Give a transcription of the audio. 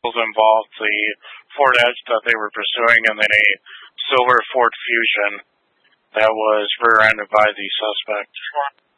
involved the Ford Edge that they were pursuing, and then a silver Ford Fusion that was rear-ended by the suspect.